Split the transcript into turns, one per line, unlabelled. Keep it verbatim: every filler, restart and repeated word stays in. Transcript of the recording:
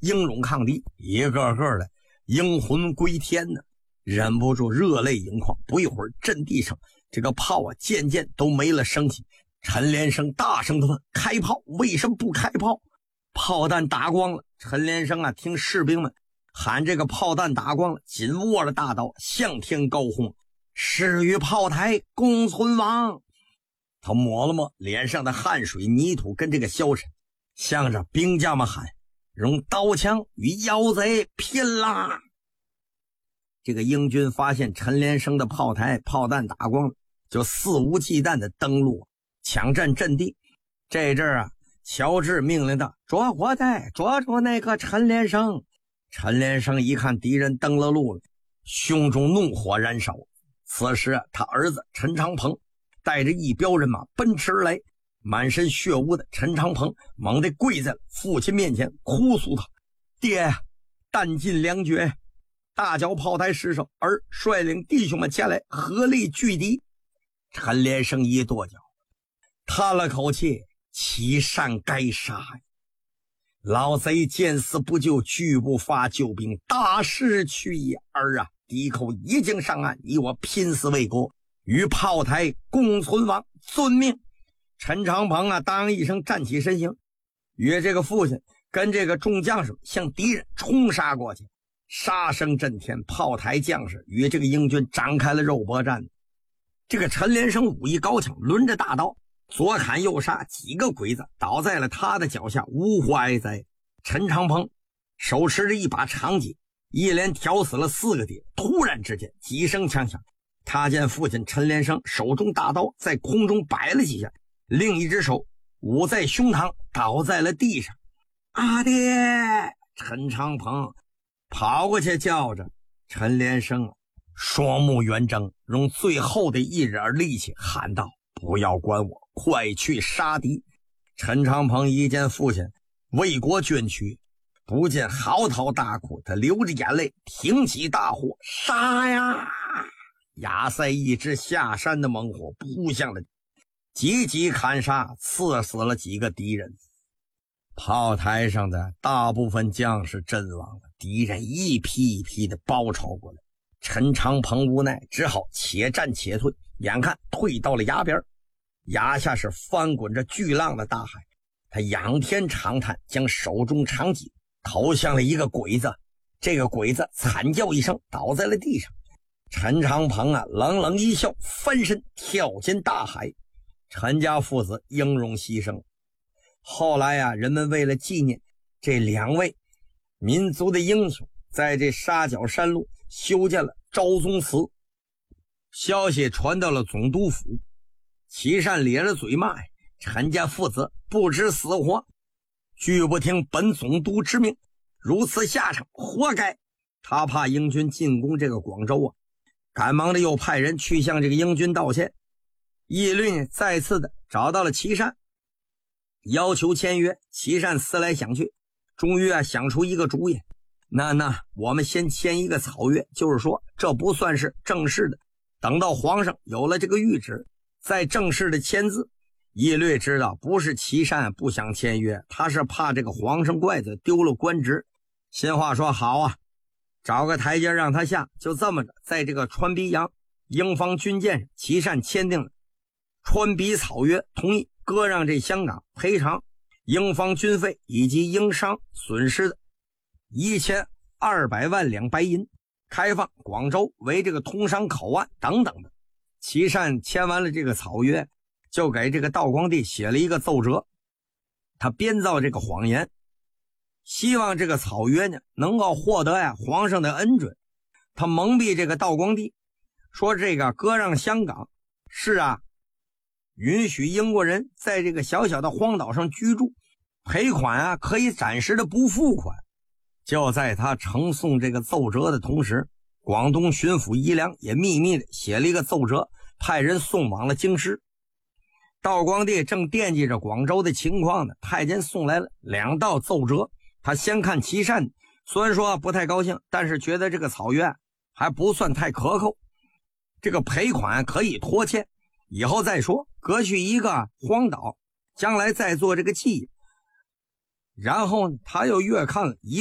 英勇抗敌，一个个的英魂归天呢，忍不住热泪盈眶。不一会儿，阵地上这个炮啊渐渐都没了声息。陈连生大声地问：开炮，为什么不开炮？炮弹打光了。陈连生啊听士兵们喊这个炮弹打光了，紧握着大刀向天高轰：誓与炮台共存亡。他抹了抹脸上的汗水泥土跟这个消沉，向着兵将们喊：用刀枪与妖贼拼啦！这个英军发现陈连生的炮台炮弹打光了，就肆无忌惮的登陆抢占阵地。这阵儿啊，乔治命令他捉活带捉住那个陈连生。陈连生一看敌人登了陆了，胸中怒火燃烧。此时啊，他儿子陈长鹏带着一彪人马奔驰而来，满身血污的陈长鹏猛地跪在了父亲面前，哭诉他：爹，弹尽粮绝，大脚炮台失守，而率领弟兄们前来合力拒敌。陈连生一跺脚，叹了口气：其善该杀呀！老贼见死不救，拒不发救兵，大势去也。儿啊，敌寇已经上岸，你我拼死为国，与炮台共存亡，遵命。陈长鹏啊当一声站起身形，与这个父亲跟这个众将士向敌人冲杀过去。杀声震天，炮台将士与这个英军展开了肉搏战。这个陈连生武艺高强，抡着大刀左砍右杀，几个鬼子倒在了他的脚下，呜呼哀哉。陈长鹏手持着一把长戟，一连挑死了四个敌。突然之间几声枪响，他见父亲陈连生手中大刀在空中摆了几下，另一只手捂在胸膛，倒在了地上。阿爹！陈长鹏跑过去叫着。陈连生双目圆睁，用最后的一点力气喊道：不要管我，快去杀敌！陈长鹏一见父亲为国捐躯，不禁嚎啕大哭，他流着眼泪挺起大火：杀呀！亚塞一只下山的猛火扑向了，急急砍杀，刺死了几个敌人。炮台上的大部分将士阵亡了，敌人一批一批的包抄过来。陈长鹏无奈，只好且战且退，眼看退到了崖边，崖下是翻滚着巨浪的大海。他仰天长叹，将手中长戟投向了一个鬼子，这个鬼子惨叫一声，倒在了地上。陈长鹏啊冷冷一笑，翻身跳进大海。陈家父子英勇牺牲。后来啊，人们为了纪念这两位民族的英雄，在这沙角山路修建了昭宗祠。消息传到了总督府，齐善咧着嘴骂：陈家父子不知死活，拒不听本总督之命，如此下场活该。他怕英军进攻这个广州啊，赶忙的又派人去向这个英军道歉。议论再次的找到了齐善，要求签约。齐善思来想去，终于啊想出一个主意。那那我们先签一个草约，就是说这不算是正式的，等到皇上有了这个谕旨，再正式的签字。议略知道不是齐善不想签约，他是怕这个皇上怪罪丢了官职。新话说好啊，找个台阶让他下。就这么着，在这个川鼻洋英方军舰上，齐善签订了川鼻草约，同意割让这香港，赔偿英方军费以及英商损失的一千二百万两白银，开放广州为这个通商口岸等等的。齐善签完了这个草约，就给这个道光帝写了一个奏折，他编造这个谎言，希望这个草约呢能够获得呀皇上的恩准。他蒙蔽这个道光帝，说这个割让香港是啊允许英国人在这个小小的荒岛上居住，赔款啊可以暂时的不付款。就在他呈送这个奏折的同时，广东巡抚宜良也秘密的写了一个奏折，派人送往了京师。道光帝正惦记着广州的情况呢，派人送来了两道奏折。他先看齐善，虽然说不太高兴，但是觉得这个草约还不算太可口，这个赔款可以拖欠，以后再说，割去一个荒岛，将来再做这个记忆。然后呢，他又越看了一